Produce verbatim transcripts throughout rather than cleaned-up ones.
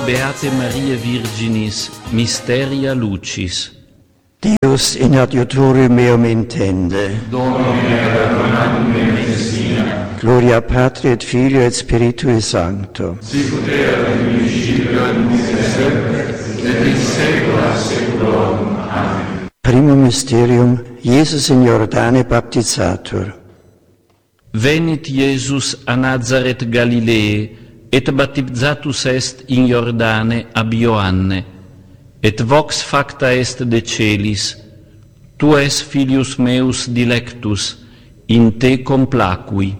Beate Mariae Virginis, Mysteria Lucis. Deus in adiutorium meum intende. Domine perdonam me messina. Gloria Patri et Filio et Spiritui Sancto. Sicut erat in principio et nunc et semper, et in saecula saeculorum. Amen. Primum mysterium, Iesus in Jordane baptizator. Venit Iesus a Nazaret Galilee, et baptizatus est in Jordane ab Ioanne, et vox facta est de celis, tu es filius meus dilectus, in te complacui.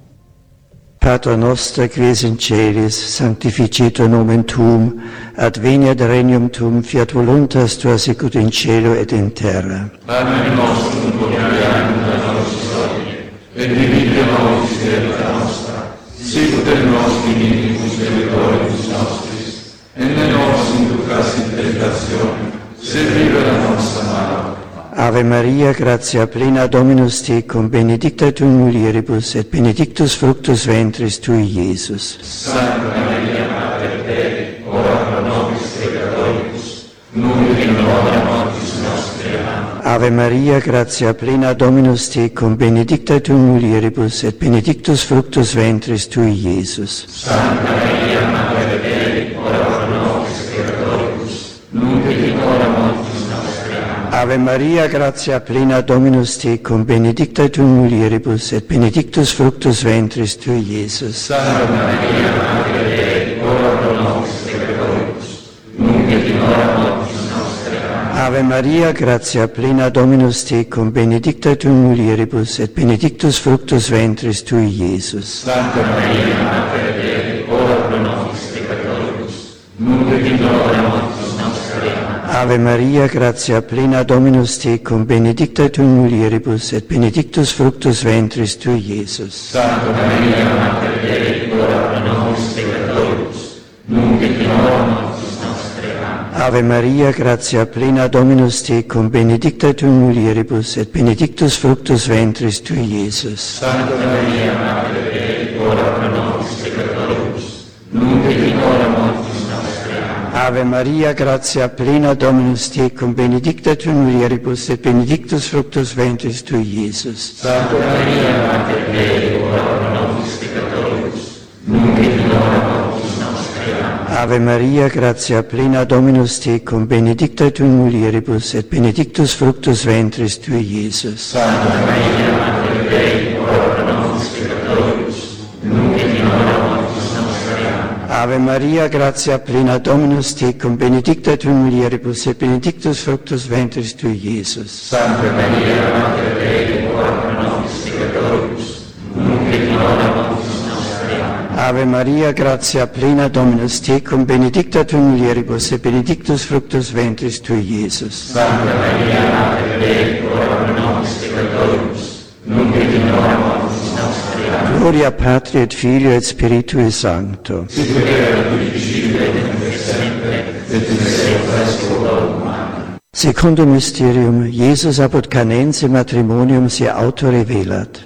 Pater noster, qui es in celis, sanctificetur nomen tuum, adveniat regnum tuum, fiat voluntas tua sicut in cielo et in terra. Panem nostrum quotidianum da nobis hodie, et dimitte nobis debita nostra, sicut et nos dimittimus debitoribus nostris, et ne nos inducas in tentationem, sed libera nos a malo. Ave Maria, gratia plena Dominus tecum, benedicta tu in mulieribus, et benedictus fructus ventris tui, Iesus. Santa Maria, Mater Dei, ora pro nobis peccatoribus, nunc et in hora mortis nostre. Amen. Ave Maria, gratia plena Dominus tecum, benedicta tu in mulieribus, et benedictus fructus ventris tui, Iesus. Santa Maria, Mater Dei, ora pro nobis peccatoribus, nunc et in hora mortis nostre. Amen. Ave Maria, gratia plena Dominus tecum, benedicta tu in mulieribus, et benedictus fructus ventris tui, Iesus. Santa Maria, Mater Dei, ora pro nobis peccatoribus, nunc et in hora mortis nostre. Amen. Ave Maria, gratia plena Dominus tecum, benedicta tu in mulieribus, et benedictus fructus ventris tui, Iesus. Santa Maria, Mater Dei, ora pro nobis peccatoribus, nunc et in hora mortis nostre. Amen. Ave Maria, gratia plena Dominus tecum, benedicta tu in mulieribus, et benedictus fructus ventris tui, Iesus. Santa Maria, Mater Dei, ora pro nobis peccatoribus, nunc et in hora mortis nostre. Amen. Ave Maria, gratia plena Dominus tecum, benedicta tu in mulieribus, et benedictus fructus ventris tui, Iesus. Santa Maria, Mater Dei, ora pro nobis peccatoribus, nunc et in hora mortis nostre. Amen. Ave Maria, gratia plena Dominus tecum, benedicta tu in mulieribus, et benedictus fructus ventris tui, Iesus. Santa Maria, Mater Dei, ora pro nobis peccatoribus, nunc et in hora mortis nostre. Amen. Ave Maria, gratia plena Dominus tecum, benedicta tu in mulieribus, et benedictus fructus ventris tui, Iesus. Santa Maria, Mater Dei, ora pro nobis peccatoribus, nunc et in hora mortis nostre. Amen. Ave Maria, gratia plena Dominus tecum, benedicta tu in mulieribus, et benedictus fructus ventris tui, Iesus. Santa Maria, Mater Dei, ora pro nobis peccatoribus, nunc et in hora mortis nostre. Amen. Ave Maria, gratia plena Dominus tecum, benedicta tu in mulieribus, et benedictus fructus ventris tui, Iesus. Santa Maria, Mater Dei, ora pro nobis peccatoribus, nunc et in hora mortis nostre. Amen. Gloria Patri et Filio et Spiritui Sancto. Sicut erat in principio et nunc et semper, et in saecula saeculorum. Amen. Secundum mysterium, Iesus apud Canense matrimonium se auto revelat.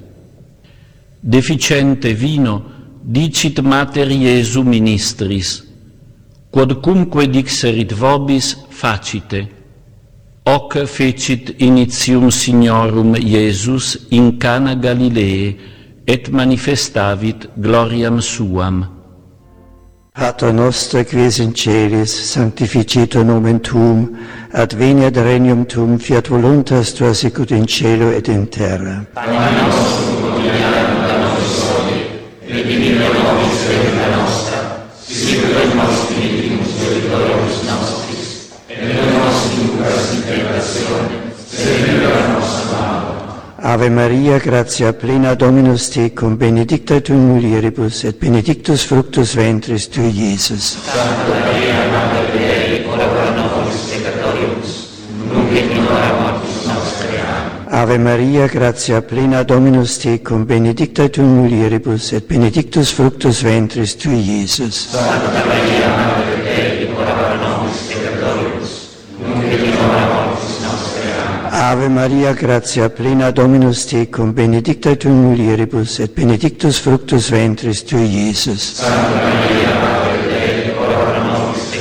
Deficiente vino, dicit mater Iesu ministris, quodcumque dixerit vobis, facite. Hoc fecit initium Signorum Iesus in Cana Galilee, et manifestavit gloriam suam. Pater noster, qui es in celis, sanctificetur nomen tuum, adveniat regnum tuum, fiat voluntas tua sicut in cielo et in terra. Panem nostrum quotidianum da nobis hodie, et dimitte nobis debita nostra, sicut et nos dimittimus debitoribus nostris, et ne nos inducas in tentationem, sed libera nos a malo. Ave Maria, gratia plena Dominus tecum, benedicta tu in mulieribus, et benedictus fructus ventris tui, Iesus. Santa Maria, Mater Dei, ora pro nobis peccatoribus, nunc et in hora mortis nostre. Amen. Ave Maria, gratia plena Dominus tecum, benedicta tu in mulieribus, et benedictus fructus ventris tui, Iesus. Santa Maria, Mater Dei, ora pro nobis peccatoribus, nunc et in hora mortis nostre. Amen. Ave Maria, gratia plena Dominus tecum, benedicta tu in mulieribus, et benedictus fructus ventris tui, Iesus. Santa Maria, Mater Dei, ora pro nobis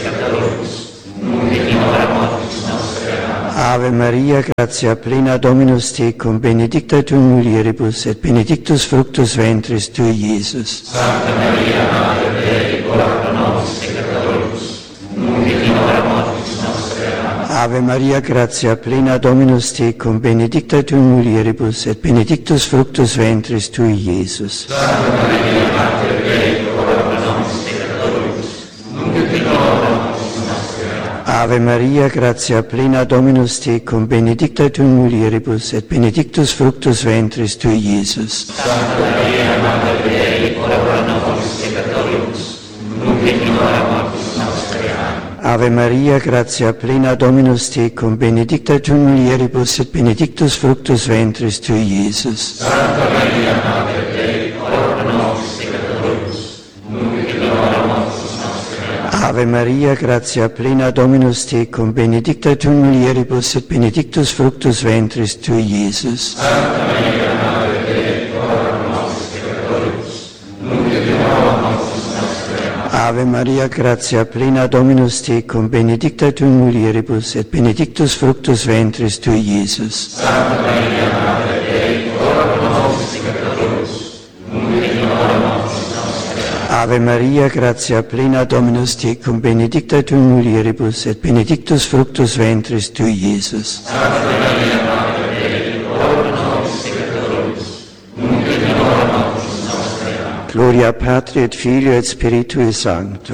Ave Maria, gratia plena, Dominus tecum, benedicta tu in mulieribus, et benedictus fructus ventris tui, Iesus. Sancta Maria, Mater Dei, ora pro nobis peccatoribus, nunc et in hora mortis nostre. Amen. Ave Maria, gratia plena, Dominus tecum, benedicta tu in mulieribus, et benedictus fructus ventris tui, Iesus. Sancta Maria, Mater Dei, ora pro nobis peccatoribus, nunc et in hora mortis nostre. Amen. Ave Maria, gratia plena, Dominus tecum, benedicta tu in mulieribus, et benedictus fructus ventris tui, Iesus. Sancta Maria, Mater Dei, ora pro nobis peccatoribus, nunc et in hora mortis nostre. Amen. Ave Maria, gratia plena, Dominus tecum, benedicta tu in mulieribus, et benedictus fructus ventris tui, Iesus. Sancta Maria, Mater Dei, ora pro nobis peccatoribus, nunc et in hora mortis nostre. Amen. Ave Maria, gratia plena, Dominus tecum, benedicta tu in mulieribus, et benedictus fructus ventris tui, Iesus. Sancta Maria, Mater Dei, ora pro nobis peccatoribus, nunc et in hora mortis nostre. Amen. Ave Maria, gratia plena, Dominus tecum, benedicta tu in mulieribus, et benedictus fructus ventris tui, Iesus. Sancta Maria, Mater Dei, ora pro nobis peccatoribus, nunc et in hora mortis nostre. Amen. Ave Maria, gratia plena, Dominus tecum, benedicta tu in mulieribus, et benedictus fructus ventris tui, Iesus. Sancta Maria, Mater Dei, ora pro nobis peccatoribus, nunc et in hora mortis nostre. Amen. Gloria Patri et Filio et Spiritui Sancto.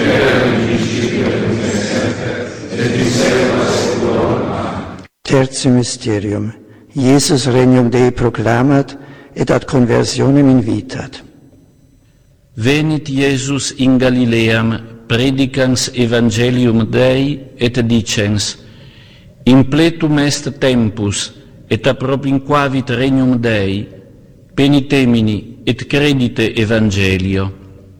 Tertium Mysterium. Iesus regnum Dei proclamat et ad conversionem invitat. Venit Iesus in Galileam, predicans evangelium Dei, et dicens, in pletum est tempus, et appropinquavit regnum Dei, penitemini et credite evangelio.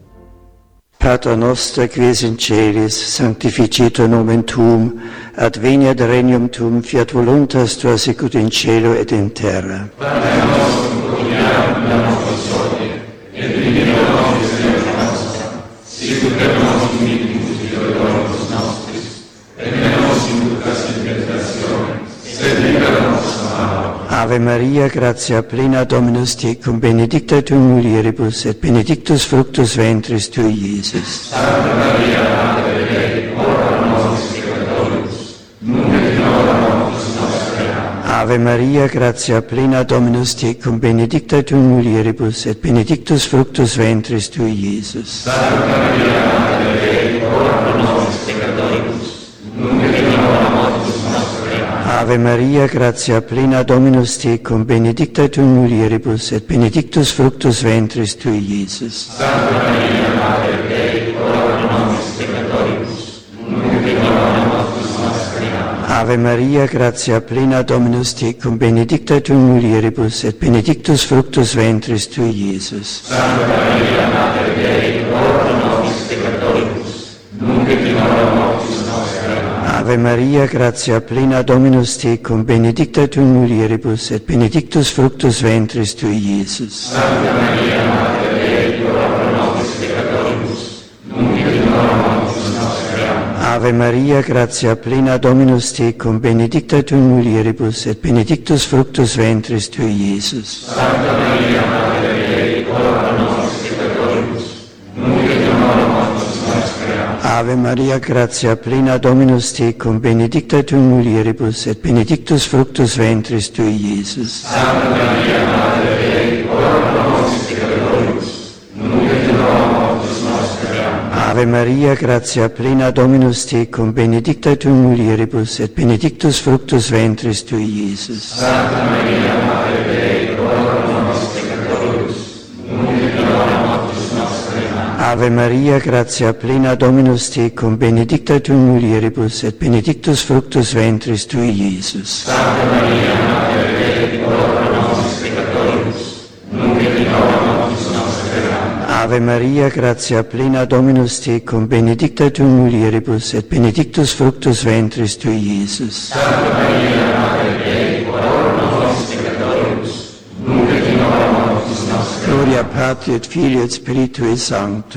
Pater noster, qui es in celis, sanctificetur nomen tuum, adveniat regnum tuum, fiat voluntas tua sicut in cielo et in terra. Pater nostrum quotidianum da nobis hodie, et dimitte nobis debita nostra, sicut et nos dimittimus deudoribus nostris, et ne nos inducas in tentationem, sed libera nos a malo. Ave Maria, gratia plena, Dominus tecum, benedicta tu in mulieribus, et benedictus fructus ventris tui, Iesus. Sancta Maria, Mater Dei, ora pro nobis peccatoribus, nunc et in hora mortis nostre. Amen. Ave Maria, gratia plena, Dominus tecum, benedicta tu in mulieribus, et benedictus fructus ventris tui, Iesus. Sancta Maria, Mater Dei, ora pro nobis peccatoribus, nunc et in hora mortis nostre. Amen. Ave Maria, gratia plena, Dominus tecum, benedicta tu in mulieribus, et benedictus fructus ventris tui, Iesus. Sancta Maria, Mater Dei, ora pro nobis peccatoribus, nunc et in hora mortis nostre. Amen. Ave Maria, gratia plena, Dominus tecum, benedicta tu in mulieribus, et benedictus fructus ventris tui, Iesus. Sancta Maria, Mater Dei, ora pro nobis peccatoribus, nunc et in hora mortis nostre. Amen. Ave Maria, gratia plena, Dominus tecum, benedicta tu in mulieribus, et benedictus fructus ventris tui, Iesus. Sancta Maria, Mater Dei, ora pro nobis peccatoribus, nunc et in hora mortis nostre. Amen. Ave Maria, gratia plena, Dominus tecum, benedicta tu in mulieribus, et benedictus fructus ventris tui, Iesus. Sancta Maria, Mater Dei, ora pro nobis peccatoribus, nunc et in hora mortis nostre. Amen. Ave Maria, gratia plena, Dominus tecum, benedicta tu in mulieribus, et benedictus fructus ventris tui, Iesus. Sancta Maria, Mater Dei, ora pro nobis peccatoribus, nunc et in hora mortis nostre. Amen. Ave Maria, gratia plena, Dominus tecum, benedicta tu in mulieribus, et benedictus fructus ventris tui, Iesus. Sancta Maria, Mater Dei, ora pro nobis peccatoribus, nunc et in hora mortis nostre. Amen. Ave Maria, gratia plena, Dominus tecum, benedicta tu in mulieribus, et benedictus fructus ventris tui, Iesus. Sancta Maria, Mater Dei, ora pro nobis peccatoribus, nunc et in hora mortis nostre. Amen. Ave Maria, gratia plena, Dominus tecum, benedicta tu in mulieribus, et benedictus fructus ventris tui, Iesus. Sancta Maria, Mater Dei, ora pro nobis peccatoribus, nunc et in hora mortis nostre. Gloria Patri et Filio et Spiritui Sancto.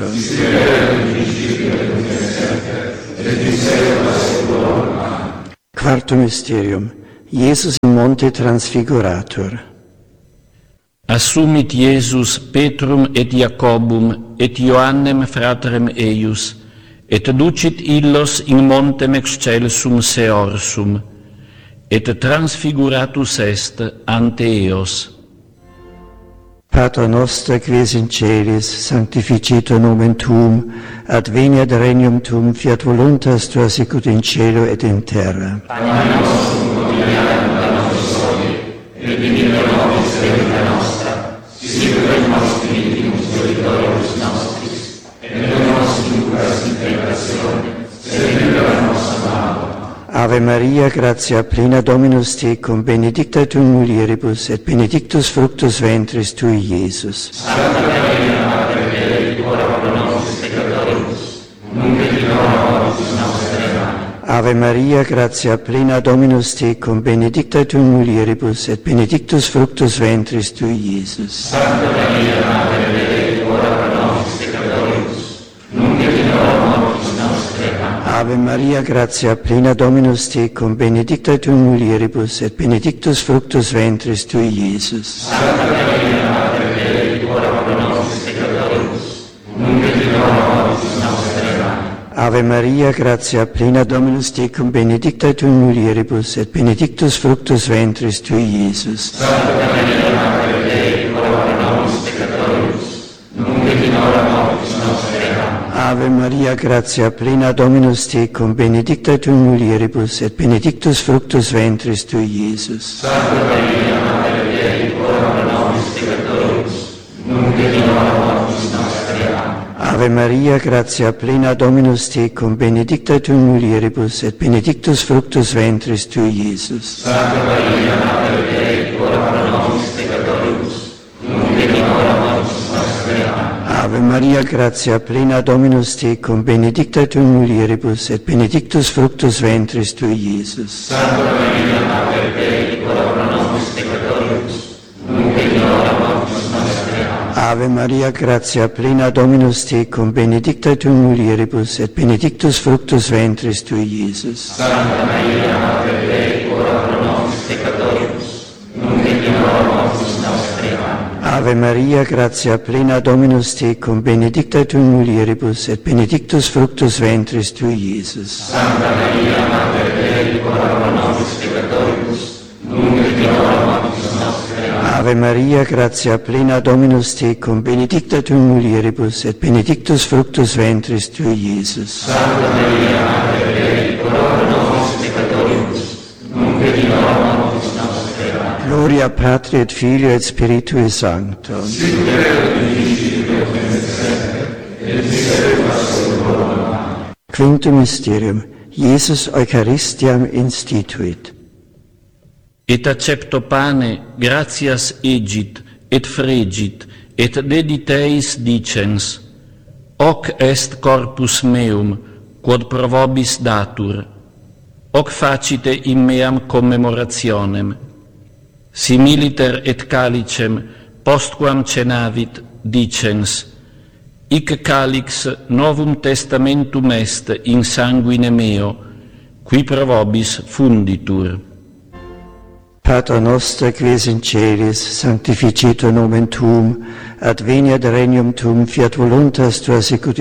Quarto Mysterium. Jesus in Monte Transfigurator. Assumit Iesus Petrum et Jacobum et Ioannem fratrem eius, et ducit illos in montem excelsum seorsum, et transfiguratus est ante eos. Pater noster, quies in celis, sanctificetur nomen tuum, adveniat regnum tuum, fiat voluntas tua sicut in cielo et in terra. Panem nostrum quotidianum da nobis hodie, et dimitte nobis debita nostra, sicut et nos dimittimus debitoribus nostris, et non nos inducas in tentatione, sed libera nos a malo. Ave Maria, gratia plena Dominus tecum, benedicta tu in mulieribus, et benedictus fructus ventris tui, Iesus. Santa Maria, Mater Dei, ora pro nobis peccatoribus, nunc et in hora mortis nostre. Amen. Ave Maria, gratia plena Dominus tecum, benedicta tu in mulieribus, et benedictus fructus ventris tui, Iesus. Santa Maria, Mater Dei, ora pro nobis peccatoribus, nunc et in hora mortis nostre. Amen. Ave Maria, gratia plena Dominus tecum, benedicta tu in mulieribus, et benedictus fructus ventris tui, Iesus. Santa Maria, Mater Dei, ora pro nobis peccatoribus, nunc et in hora mortis nostre. Amen. Ave Maria, gratia plena Dominus tecum, benedicta tu in mulieribus, et benedictus fructus ventris tui, Iesus. Santa Maria, Mater Dei, ora pro nobis peccatoribus, nunc et in hora mortis nostre. Amen. Ave Maria, gratia plena Dominus tecum, benedicta tu in mulieribus, et benedictus fructus ventris tui, Iesus. Santa Maria, Mater Dei, ora pro nobis peccatoribus, nunc et in hora mortis nostre. Amen. Ave Maria, gratia plena Dominus tecum, benedicta tu in mulieribus, et benedictus fructus ventris tui, Iesus. Santa Maria, Mater Dei, ora pro nobis peccatoribus, nunc et in hora mortis nostre. Amen. Ave Maria, gratia plena Dominus tecum, benedicta tu in mulieribus, et benedictus fructus ventris tui, Iesus. Santa Maria, Mater Dei, ora pro nobis peccatoribus, nunc et in hora mortis nostre. Amen. Ave Maria, gratia plena Dominus tecum, benedicta tu in mulieribus, et benedictus fructus ventris tui, Iesus. Santa Maria, Mater Dei, ora pro nobis peccatoribus, nunc et in hora mortis nostre. Amen. Ave Maria, gratia plena Dominus tecum, benedicta tu in mulieribus, et benedictus fructus ventris tui, Iesus. Santa Maria, Mater Dei, ora pro nobis peccatoribus, nunc et in hora mortis nostre. Amen. Ave Maria, gratia plena Dominus tecum, benedicta tu in mulieribus, et benedictus fructus ventris tui, Iesus. Santa Maria, Mater Dei, ora pro nobis peccatoribus, nunc et in hora mortis nostre. Amen. Gloria Patri et Filio et Spiritui Sancto. Sicut erat in principio et nunc et semper, et sic et seculum. Amen. Quintum Mysterium. Jesus Eucharistiam instituit. Et accepto pane, gratias egit, et fregit, et dediteis dicens, hoc est corpus meum, quod pro vobis datur, hoc facite in meam commemorationem. Similiter et calicem, postquam cenavit, dicens, hic calix novum testamentum est in sanguine meo, qui pro vobis funditur. Pater noster, quies in celis, sanctificetur nomen tuum, adveniat regnum tuum, fiat voluntas tua sicut